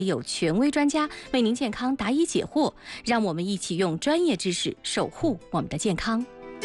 有权威专家为您健康答疑解惑，让我们一起用专业知识守护我们的健康。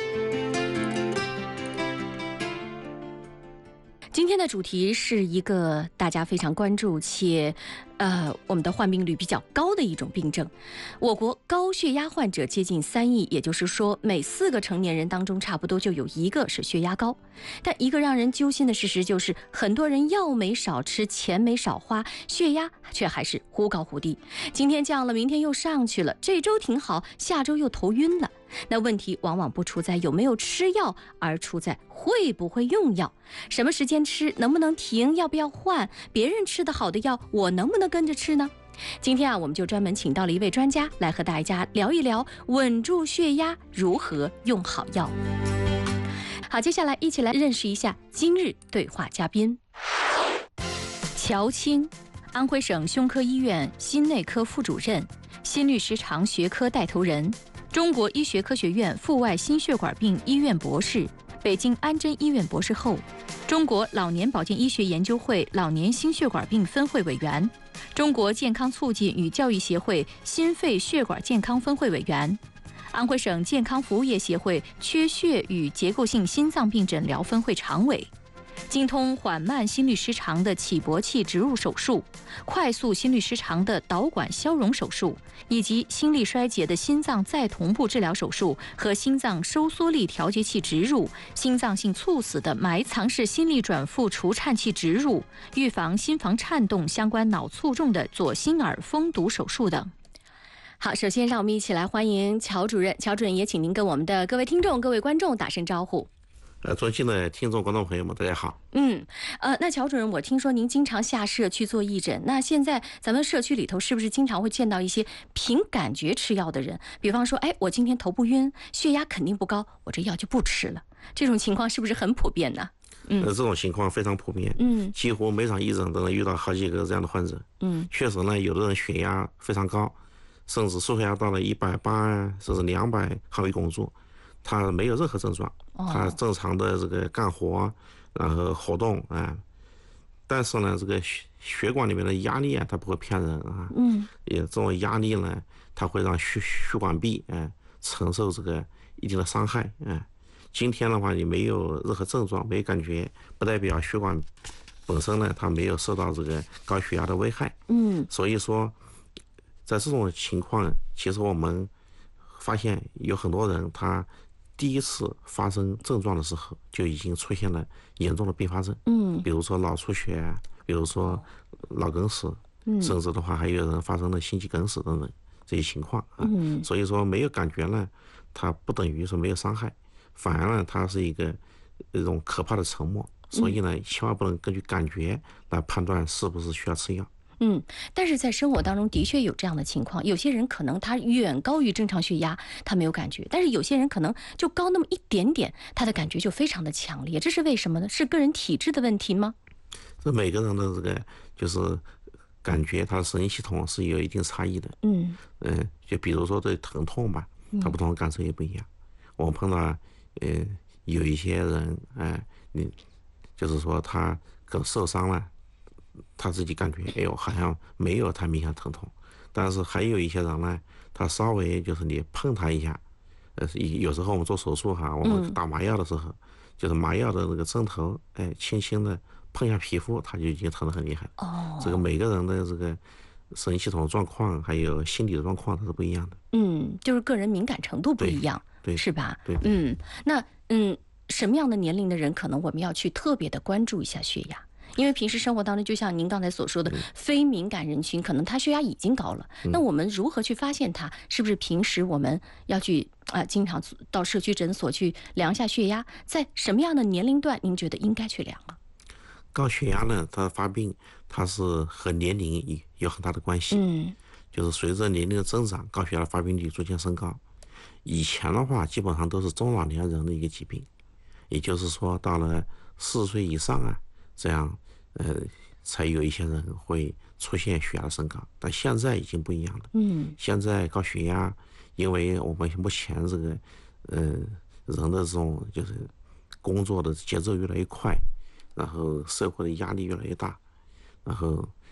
今天的主题是一个大家非常关注且我们的患病率比较高的一种病症。我国高血压患者接近3亿，也就是说每4个成年人当中差不多就有1个是血压高。但一个让人揪心的事实就是，很多人药没少吃，钱没少花，血压却还是忽高忽低。今天降了，明天又上去了，这周挺好，下周又头晕了。那问题往往不出在有没有吃药，而出在会不会用药，什么时间吃，能不能停，要不要换，别人吃的好的药，我能不能跟着吃呢？今天我们就专门请到了一位专家来和大家聊一聊稳住血压，如何用好药。好，接下来一起来认识一下今日对话嘉宾。乔青，安徽省胸科医院心内科副主任，心律时常学科带头人，中国医学科学院阜外心血管病医院博士，北京安贞医院博士后，中国老年保健医学研究会老年心血管病分会委员，中国健康促进与教育协会心肺血管健康分会委员，安徽省健康服务业协会缺血与结构性心脏病诊疗分会常委，精通缓慢心律失常的起搏器植入手术，快速心律失常的导管消融手术，以及心力衰竭的心脏再同步治疗手术和心脏收缩力调节器植入，心脏性猝死的埋藏式心力转复除颤器植入，预防心房颤动相关脑卒中的左心耳封堵手术等。好，首先让我们一起来欢迎乔主任。乔主任也请您跟我们的各位听众、各位观众打声招呼。 尊敬的听众、观众朋友们，大家好。 那乔主任，我听说您经常下社区做义诊，那现在咱们社区里头是不是经常会见到一些凭感觉吃药的人？比方说，我今天头不晕，血压肯定不高，我这药就不吃了。这种情况是不是很普遍呢？ 这种情况非常普遍。几乎每场义诊都能遇到好几个这样的患者。确实呢，有的人血压非常高，甚至血压到了180甚至200毫米汞柱，他没有任何症状，他正常的这个干活，然后活动但是呢，这个血管里面的压力它不会骗人也这种压力呢，它会让血管壁承受这个一定的伤害今天的话，你没有任何症状，没有感觉，不代表血管本身呢，它没有受到这个高血压的危害所以说，在这种情况，其实我们发现有很多人他第一次发生症状的时候就已经出现了严重的并发症比如说脑出血，比如说脑梗死甚至的话还有人发生了心肌梗死等等这些情况所以说没有感觉呢，它不等于说没有伤害，反而呢它是一种可怕的沉默所以呢千万不能根据感觉来判断是不是需要吃药但是在生活当中的确有这样的情况，有些人可能他远高于正常血压，他没有感觉，但是有些人可能就高那么一点点，他的感觉就非常的强烈，这是为什么呢？是个人体质的问题吗？ 这每个人的这个就是感觉，他的神经系统是有一定差异的就比如说对疼痛吧，他不同的感受也不一样我们碰到有一些人你就是说他更受伤了，他自己感觉好像没有太明显疼痛，但是还有一些人呢，他稍微就是你碰他一下有时候我们做手术我们打麻药的时候就是麻药的那个针头轻轻的碰一下皮肤，他就已经疼得很厉害这个每个人的这个神经系统的状况还有心理的状况它是不一样的就是个人敏感程度不一样， 对是吧？ 对那什么样的年龄的人可能我们要去特别的关注一下血压？因为平时生活当中，就像您刚才所说的，非敏感人群可能他血压已经高了，那我们如何去发现他？是不是平时我们要去经常到社区诊所去量一下血压？在什么样的年龄段您觉得应该去量了？ 高血压呢，它的发病它是和年龄有很大的关系就是随着年龄的增长，高血压的发病率逐渐升高。以前的话基本上都是中老年人的一个疾病，也就是说到了40岁以上这样才有一些人会出现血压的升高，但现在已经不一样了现在高血压因为我们目前这个人的这种就是工作的节奏越来越快，然后社会的压力越来越大，然后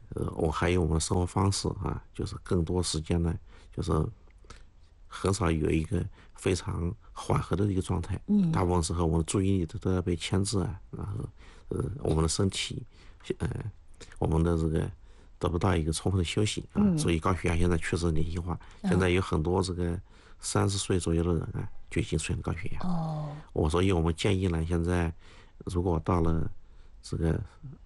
我还有我们生活方式啊，就是更多时间呢，就是很少有一个非常缓和的一个状态，大部分时候我们注意力都要被牵制啊，然后我们的身体，我们的这个得不到一个充分的休息啊，所以高血压现在确实年轻化，现在有很多这个30岁左右的人啊，就已经出现了高血压。所以我们建议呢，现在如果到了这个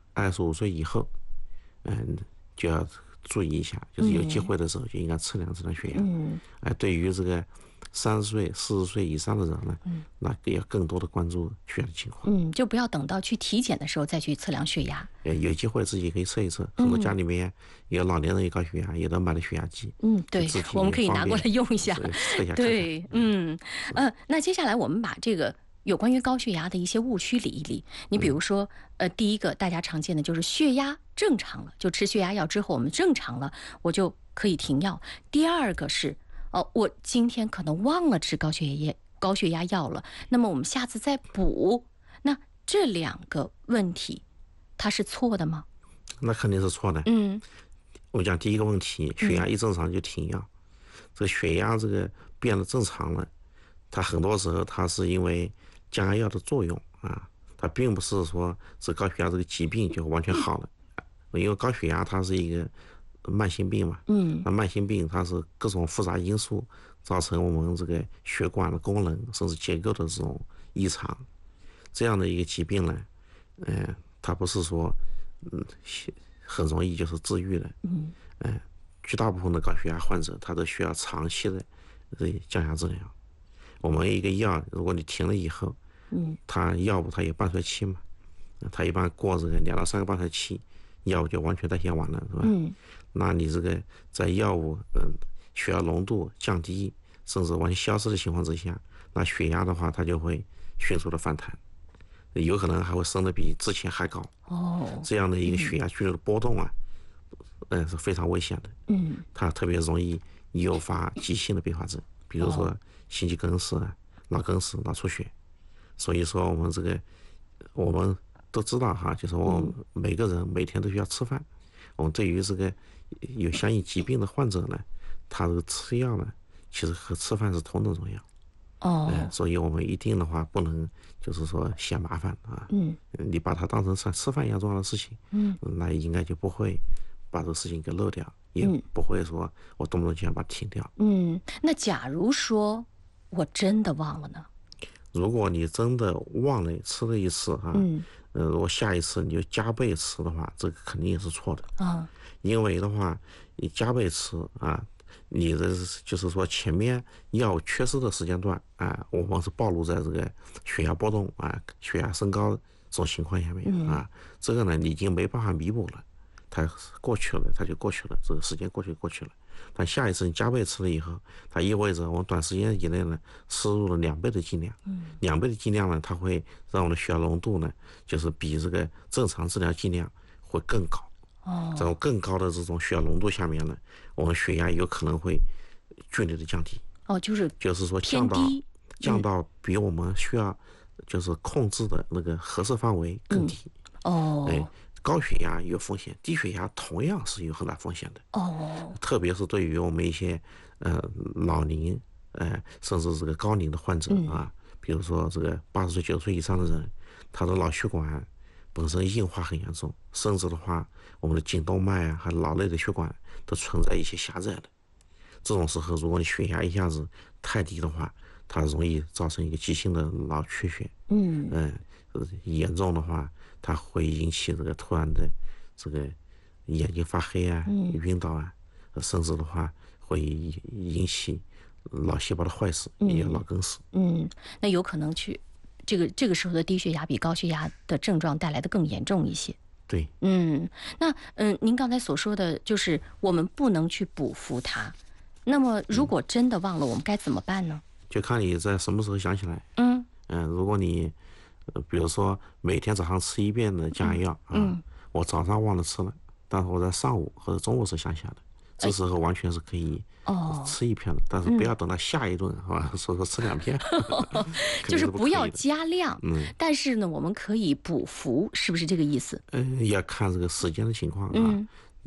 25岁以后，就要注意一下，就是有机会的时候就应该测量血压。对于这个30岁、40岁以上的人呢，那要更多的关注血压的情况。 就不要等到去体检的时候再去测量血压。 有机会自己可以测一测，很多家里面有老年人有高血压，有的买了血压计。 对，我们可以拿过来用一下。 测一下。 对，那接下来我们把这个有关于高血压的一些误区理一理。你比如说，第一个大家常见的就是血压正常了，就吃血压药之后我们正常了，我就可以停药。第二个是，我今天可能忘了吃高血压药了，那么我们下次再补。那这2个问题，它是错的吗？ 那肯定是错的。我讲第一个问题，血压一正常就停药。这个血压这个变得正常了，它很多时候它是因为降压药的作用啊，它并不是说这高血压这个疾病就完全好了。因为高血压它是一个慢性病嘛，那慢性病它是各种复杂因素造成我们这个血管的功能甚至结构的这种异常，这样的一个疾病呢，它不是说很容易就是治愈的。绝大部分的高血压患者他都需要长期的降压治疗。我们一个药如果你停了以后，它药物它有半衰期嘛，它一般过这个2到3个半衰期，药物就完全代谢完了，是吧？那你这个在药物血压浓度降低甚至完全消失的情况之下，那血压的话它就会迅速的反弹，有可能还会升得比之前还高。这样的一个血压剧烈的波动啊，是非常危险的。它特别容易诱发急性的并发症，比如说心肌梗死、脑梗死、脑出血。所以说我们都知道哈，就是我们每个人每天都需要吃饭。我们对于这个有相应疾病的患者呢，他这个吃药呢，其实和吃饭是同等重要。所以我们一定的话不能就是说嫌麻烦啊。你把它当成像吃饭一样重要的事情，那应该就不会把这个事情给漏掉，也不会说我动不动就想把它停掉。 那假如说我真的忘了呢？ 如果你真的忘了吃了一次啊，如果下一次你就加倍吃的话，这个肯定也是错的。因为的话，你加倍吃啊，你的就是说前面药缺失的时间段啊，我们是暴露在这个血压波动啊、血压升高这种情况下面啊，这个呢你已经没办法弥补了，它过去了，它就过去了，这个时间过去了。但下一次你加倍吃了以后，它意味着我们短时间以内呢摄入了2倍的剂量，2倍的剂量呢，它会让我们的血压浓度呢，就是比这个正常治疗剂量会更高。这种更高的这种血压浓度下面呢，我们血压有可能会剧烈的降低。就是说降到比我们需要就是控制的那个合适范围更低。高血压有风险，低血压同样是有很大风险的。特别是对于我们一些老龄甚至这个高龄的患者啊，比如说这个80岁、90岁以上的人，他的脑血管本身硬化很严重，甚至的话，我们的颈动脉还有脑内的血管都存在一些狭窄的。这种时候，如果你血压一下子太低的话，它容易造成一个急性的脑缺血。严重的话，它会引起这个突然的这个眼睛发黑啊、晕倒啊，甚至的话会引起脑细胞的坏死，也有脑梗死。 那有可能这个时候的低血压比高血压的症状带来的更严重一些。 对。 那您刚才所说的就是我们不能去补服它，那么如果真的忘了，我们该怎么办呢？ 就看你在什么时候想起来。如果你比如说每天早上吃1遍的降压药我早上忘了吃了，但是我在上午或者中午是想起来的，这时候完全是可以吃1片的，但是不要等到下一顿是吧？说吃2片， 就是不要加量。但是呢，我们可以补服，是不是这个意思？ 要看这个时间的情况啊。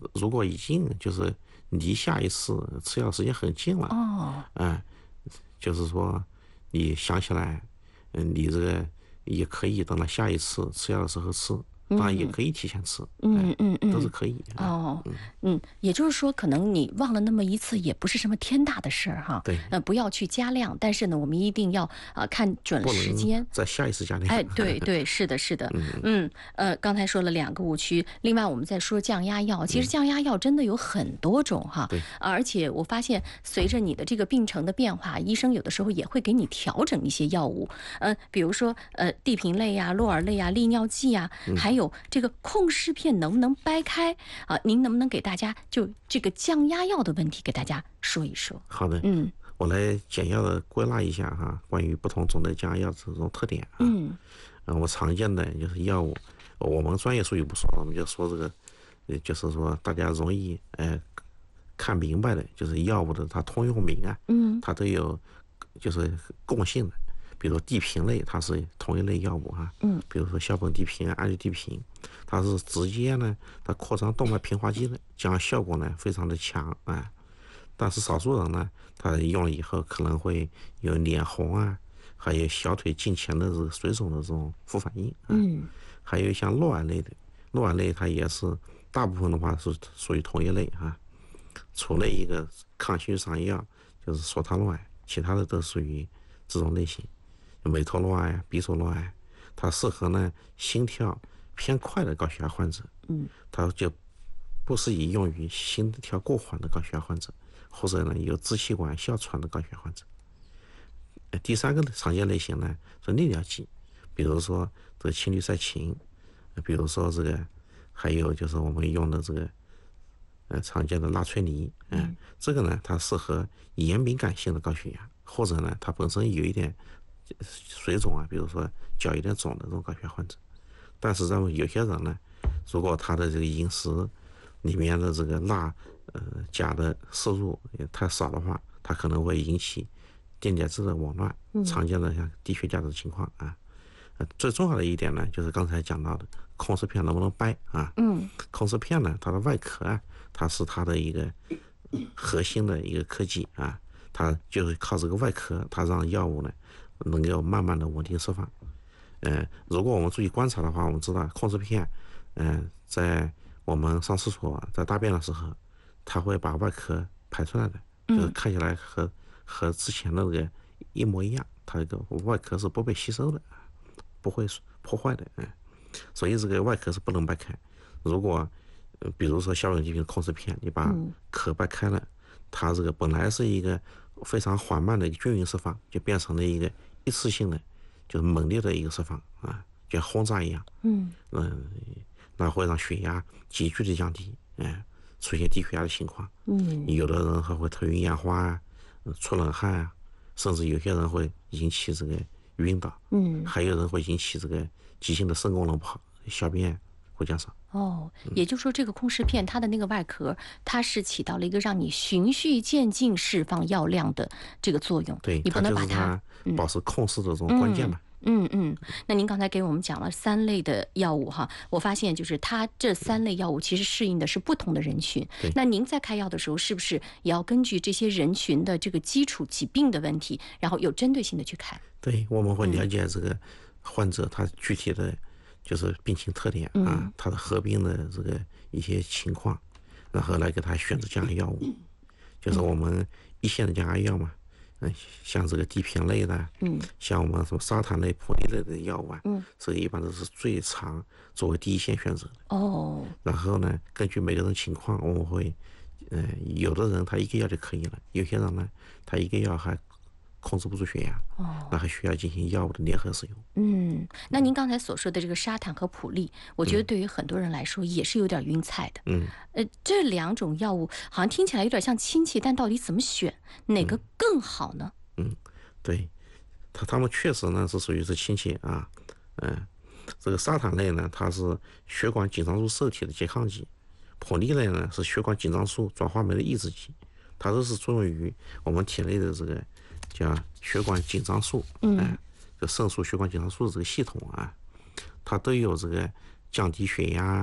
如果已经就是离下一次吃药时间很近了，就是说你想起来，你这个也可以等到下一次吃药的时候吃。当然也可以提前吃，都是可以。 也就是说，可能你忘了那么一次，也不是什么天大的事儿哈。 对， 不要去加量，但是呢，我们一定要看准了时间， 在下一次加量。 哎，对，是的，是的。刚才说了2个误区，另外我们再说降压药，其实降压药真的有很多种哈。 对， 而且我发现随着你的这个病程的变化，医生有的时候也会给你调整一些药物，比如说地平类呀、洛尔类呀、利尿剂呀，还有这个控湿片能不能掰开啊？您能不能给大家就这个降压药的问题给大家说一说？ 好的，我来简要的归纳一下哈，关于不同种类降压药这种特点啊。我常见的就是药物，我们专业术语不说了，我们就说这个，就是说大家容易看明白的，就是药物的它通用名啊，它都有就是共性的。比如地平类，它是同一类药物哈，比如说硝苯地平、氨氯地平，它是直接呢，它扩张动脉平滑肌的，这样效果呢非常的强啊。但是少数人呢，他用了以后可能会有脸红啊，还有小腿近前的这个水肿的这种副反应啊。还有像诺尔类的，诺尔类它也是大部分的话是属于同一类啊，除了一个抗心血管药就是索他诺埃，其他的都属于这种类型。美托洛埃、比索洛埃，它适合呢心跳偏快的高血压患者，它就不适宜用于心跳过缓的高血压患者，或者呢有支气管哮喘的高血压患者。第3个常见类型呢是利尿剂，比如说这个氢氯噻嗪，比如说这个还有就是我们用的这个常见的拉崔尼，这个呢它适合炎敏感性的高血压，或者呢它本身有一点水肿啊，比如说脚有点肿的这种高血压患者。但是咱们有些人呢，如果他的这个饮食里面的这个钠钾的摄入也太少的话，它可能会引起电解质的紊乱，常见的像低血压的情况啊。最重要的一点呢，就是刚才讲到的控湿片能不能掰啊？控湿片呢，它的外壳啊，它是它的一个核心的一个科技啊，它就是靠这个外壳，它让药物呢能够慢慢的稳定释放。如果我们注意观察的话，我们知道控制片，在我们上厕所在大便的时候，它会把外壳排出来的，就是看起来和之前的那个一模一样，它这个外壳是不被吸收的，不会破坏的，所以这个外壳是不能掰开。如果比如说硝苯地平控制片，你把壳掰开了，它这个本来是一个非常缓慢的均匀释放，就变成了一个一次性的，就是猛烈的一个释放啊，就像轰炸一样。那会让血压急剧的降低，出现低血压的情况。有的人还会头晕眼花啊，出冷汗啊，甚至有些人会引起这个晕倒。还有人会引起这个急性的肾功能不好，小便会减少。 也就是说，这个控湿片它的那个外壳，它是起到了一个让你循序渐进释放药量的这个作用。 对， 你不能把它保持控湿的这种关键嘛。 那您刚才给我们讲了3类的药物哈，我发现就是它这3类药物其实适应的是不同的人群。那您在开药的时候，是不是也要根据这些人群的这个基础疾病的问题，然后有针对性的去开？ 对，我们会了解这个患者他具体的就是病情特点啊，他的合并的这个一些情况，然后来给他选择降压药物。就是我们一线的降压药嘛，像这个地平类的，像我们什么沙坦类、普利类的药物啊，这个一般都是最常作为第一线选择的。然后呢，根据每个人情况，我们会，有的人他一个药就可以了，有些人呢，他一个药还控制不住血压，那还需要进行药物的联合使用。 那您刚才所说的这个沙坦和普利，我觉得对于很多人来说也是有点晕菜的。这2种药物好像听起来有点像亲戚，但到底怎么选，哪个更好呢？ 对，他们确实呢是属于是亲戚啊。这个沙坦类呢，它是血管紧张素受体的拮抗剂；普利类呢是血管紧张素转化酶的抑制剂，它都是作用于我们体内的这个叫血管紧张素，就肾素血管紧张素这个系统啊，它都有这个降低血压、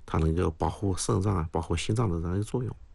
它能够保护肾脏、保护心脏的这样一个作用。